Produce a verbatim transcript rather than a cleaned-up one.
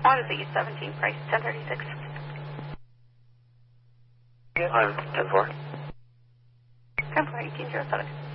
One Z seventeen, price ten thirty-six. I'm ten four. ten four, eighteen zero seven.